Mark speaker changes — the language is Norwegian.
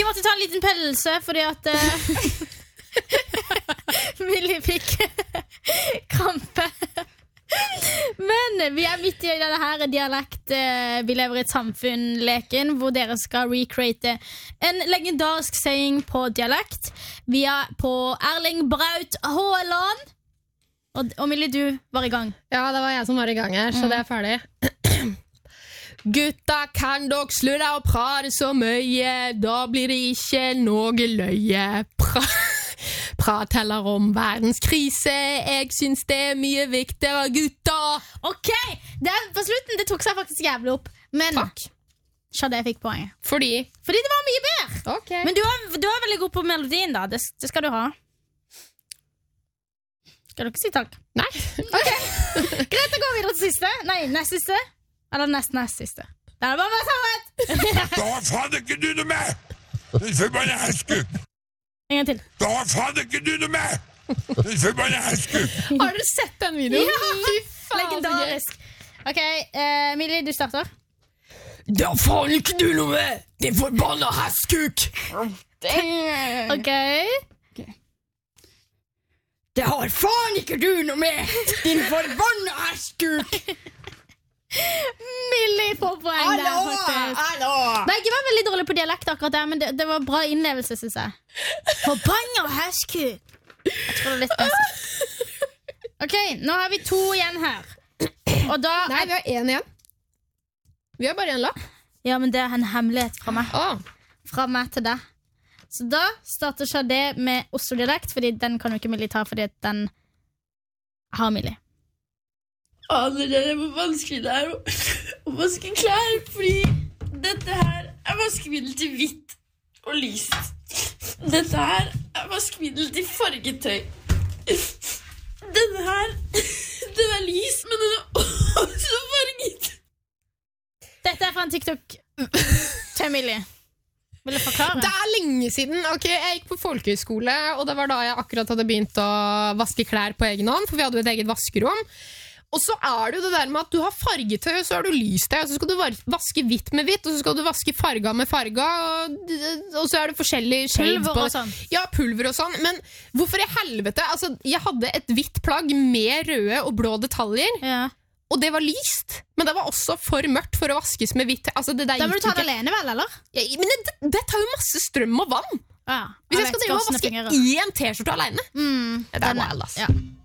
Speaker 1: måtte ta en liten pelse fordi at Millie fikk krampe. Men vi midt i denne her dialekt vi lever i et samfunn-leken hvor dere skal recreate en legendarisk saying på dialekt. Vi på Erling Braut Haaland. Og Millie, du var i gang.
Speaker 2: Ja, det var jeg som var i gang her, så det ferdig. Gutta, kan dere slutte å prate så mye? Da blir det ikke noe løye. Prat heller om verdenskrise. Jeg synes det mye viktigere, gutta.
Speaker 1: Ok, på slutten, det tok seg faktisk jævlig opp. Men
Speaker 2: takk.
Speaker 1: Shade fikk poeng.
Speaker 2: Fordi
Speaker 1: det var mye bedre.
Speaker 2: Okay.
Speaker 1: Men du er veldig god på melodien da. Det skal du ha. Skal du ikke si takk?
Speaker 2: Nei.
Speaker 1: Ok, greit å gå videre til siste. Nei, nest siste. Eller nest siste. Det er bare meg sammen.
Speaker 3: Da har faen ikke du noe med. Den forbanne hestkuk.
Speaker 1: En gang til.
Speaker 3: Da har faen ikke du noe med. Den forbanne hestkuk.
Speaker 2: Har dere sett den videoen?
Speaker 1: Ja,
Speaker 2: fy faen.
Speaker 1: Legendarisk. Ok, Millie, du starter.
Speaker 2: Da har faen ikke du noe med. Din forbanne hestkuk.
Speaker 1: Ok.
Speaker 2: Det har faen ikke du noe med. Din forbanne hestkuk.
Speaker 1: Millie får poeng der, faktisk.
Speaker 2: Hallo.
Speaker 1: Begge var veldig dårlig på dialekt akkurat der, men det var bra innlevelse, synes jeg. Forbanna hestkuk. Jeg tror det er litt best. Ok, nå har vi 2 igjen her. Og da
Speaker 2: Nei, vi har 1 igjen. Vi har bare 1 lapp.
Speaker 1: Ja, men det er en hemmelighet fra meg. Fra meg til deg. Så da starter Shade med Oslo-dialekt, fordi den kan jo ikke Millie ta, fordi den har Millie.
Speaker 4: Aner dere hvor vanskelig det er å vaske klær, fordi dette her er vaskemiddel til hvitt og lyst. Dette her er vaskemiddel til fargetøy. Denne her, den er lys, men den er også farget.
Speaker 1: Dette er fra en TikTok til Millie. Vil du forklare?
Speaker 2: Det er lenge siden. Ok, jeg gikk på folkehøyskole, og det var da jeg akkurat hadde begynt å vaske klær på egen hånd, for vi hadde jo et eget vaskerom. Og så er det jo det der med at du har fargetøy, og så har du lystøy, og så skal du vaske hvitt med hvitt, og så skal du vaske farga med farga, og så er det forskjellige shades på.
Speaker 1: Pulver og sånn.
Speaker 2: Ja, pulver og sånn. Men hvorfor i helvete? Altså, jeg hadde et hvitt plagg med røde og blå detaljer, og det var lyst, men det var også for mørkt for å vaskes med hvitt. Altså, det der
Speaker 1: da må du ta det
Speaker 2: ikke
Speaker 1: alene vel, eller?
Speaker 2: Ja, men det tar jo masse strøm og vann.
Speaker 1: Ja,
Speaker 2: Hvis jeg skal drive og vaske 1 t-skjorte alene. Det er wild, ass.
Speaker 1: Ja.